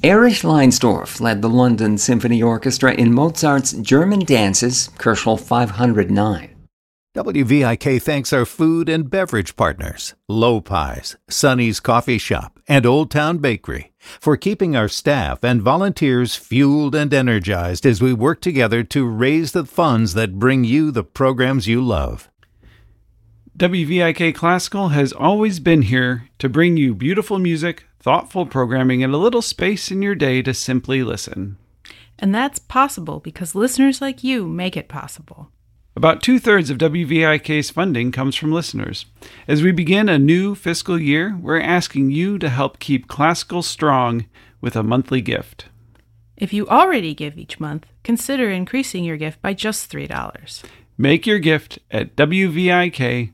Erich Leinsdorf led the London Symphony Orchestra in Mozart's German Dances, Koelschel 509. WVIK thanks our food and beverage partners, Low Pies, Sonny's Coffee Shop, and Old Town Bakery, for keeping our staff and volunteers fueled and energized as we work together to raise the funds that bring you the programs you love. WVIK Classical has always been here to bring you beautiful music, thoughtful programming, and a little space in your day to simply listen. And that's possible because listeners like you make it possible. About 2/3 of WVIK's funding comes from listeners. As we begin a new fiscal year, we're asking you to help keep classical strong with a monthly gift. If you already give each month, consider increasing your gift by just $3. Make your gift at WVIK.org.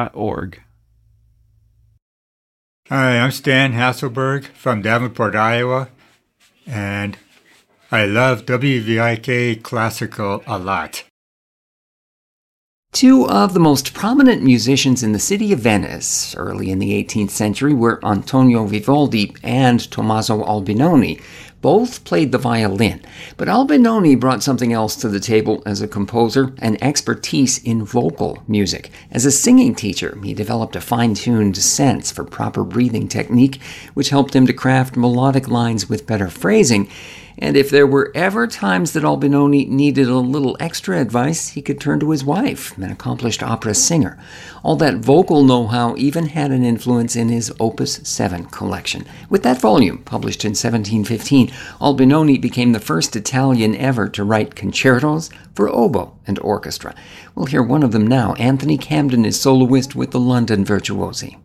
Hi, I'm Stan Hasselberg from Davenport, Iowa, and I love WVIK Classical a lot. Two of the most prominent musicians in the city of Venice early in the 18th century were Antonio Vivaldi and Tommaso Albinoni. Both played the violin, but Albinoni brought something else to the table as a composer, an expertise in vocal music. As a singing teacher, he developed a fine-tuned sense for proper breathing technique, which helped him to craft melodic lines with better phrasing. And if there were ever times that Albinoni needed a little extra advice, he could turn to his wife, an accomplished opera singer. All that vocal know-how even had an influence in his Opus 7 collection. With that volume, published in 1715, Albinoni became the first Italian ever to write concertos for oboe and orchestra. We'll hear one of them now. Anthony Camden is soloist with the London Virtuosi.